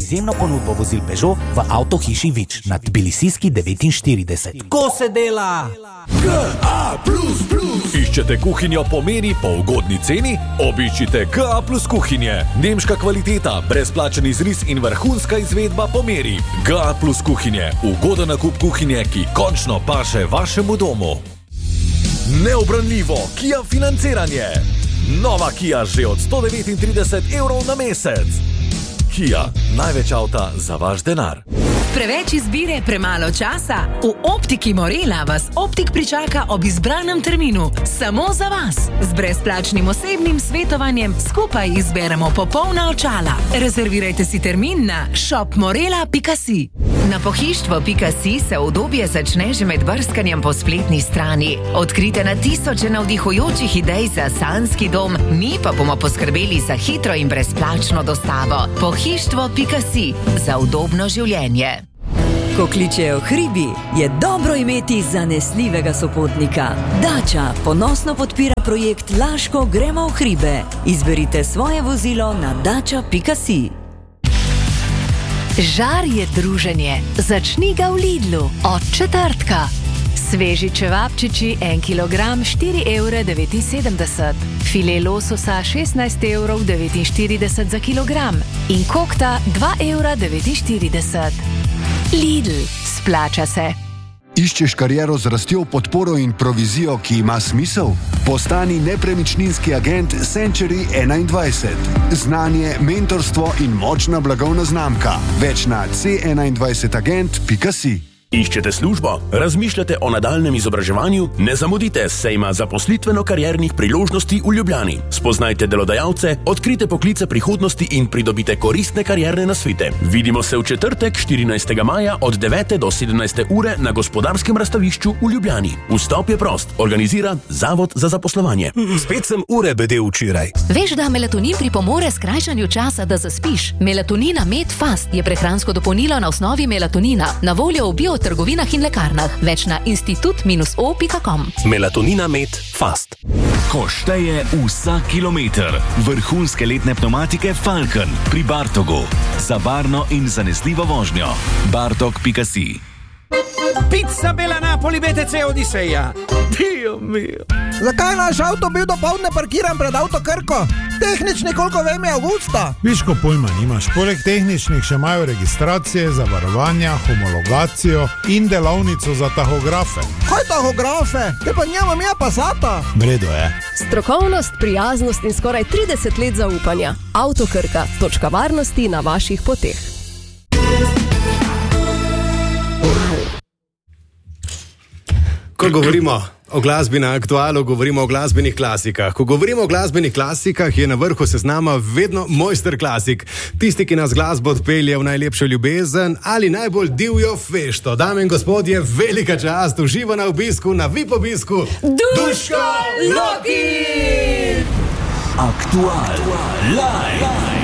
izjemno ponudbo vozil Peugeot v avtohiši Vič na Tbilisijski 49. Ko se dela? GA++. Iščete kuhinjo po meri po ugodni ceni? Obiščite GA+ kuhinje. Nemška kvaliteta, brezplačen izris in vrhunska izvedba po meri. GA+ kuhinje. Ugoden nakup kuhinje, ki končno paše vašemu domu. Neobranljivo Kia financiranje. Nova Kia že od 139 evrov na mesec. Kia, največ avta za vaš denar. Preveč izbire, premalo časa? V Optiki Morela vas Optik pričaka ob izbranem terminu. Samo za vas. Z brezplačnim osebnim svetovanjem skupaj izberemo popolna očala. Rezervirajte si termin na shopmorela.si. Na pohištvo.si se udobje začne že med brskanjem po spletni strani. Odkrite na tisoče navdihujočih idej za sanjski dom, mi pa bomo poskrbeli za hitro in brezplačno dostavo. Pohištvo.si za udobno življenje. Ko kličejo hribi, je dobro imeti zanesljivega sopotnika. Dača ponosno podpira projekt Laško gremo v hribe. Izberite svoje vozilo na dača.si. Žar je druženje. Začni ga v Lidlu od četrtka. Sveži čevapčiči 1 kilogram 4,79 €. File lososa 16,49 € za kilogram. In kokta 2,49 €. Lidl, splača se. Iščeš kariero z rastjo, podporo in provizijo, ki ima smisel? Postani nepremičninski agent Century 21. Znanje, mentorstvo in močna blagovna znamka. Več na c21agent.si. Iščete službo? Razmišljate o nadaljnem izobraževanju? Ne zamudite sejma zaposlitveno-kariernih priložnosti v Ljubljani. Spoznajte delodajalce, odkrite poklice prihodnosti in pridobite koristne karierne nasvete. Vidimo se v četrtek, 14. maja od 9. do 17. ure na Gospodarskem razstavišču v Ljubljani. Vstop je prost. Organizira Zavod za zaposlovanje. Spet sem ure bedel včeraj. Veš, da melatonin pripomore skrajšanju časa, da zaspiš? Melatonina Med Fast je prehransko dopolnilo na osnovi melatonina, na voljo v trgovinah in lekarnah. Več na institut-o.com. Melatonina Med Fast. Ko šteje vsak kilometer. Vrhunske letne pneumatike Falcon pri Bartogu. Za varno in zanesljivo vožnjo. Bartok.si. Pizza Bella Napoli BTC Odiseja. Dio mio. Zakaj naš avto bil dopoldne parkiran pred Avto Krko? Tehnični, koliko vem, je avgusta. Viško pojma nimaš. Poleg tehničnih še imajo registracije, zavarovanja, homologacijo in delavnico za tahografe. Kaj tahografe? Te pa njemam ja Passata. Vredo je. Strokovnost, prijaznost in skoraj 30 let zaupanja. Avto Krka, točka varnosti na vaših poteh. Ko govorimo o glasbi na Aktualu, govorimo o glasbenih klasikah. Ko govorimo o glasbenih klasikah, je na vrhu seznama vedno mojster klasik. Tisti, ki nas glasbo odpelje v najlepšo ljubezen ali najbolj divjo fešto. Dame in gospodje, velika čast, uživa na obisku, na VIP obisku. Duško Loki! Aktual. Live.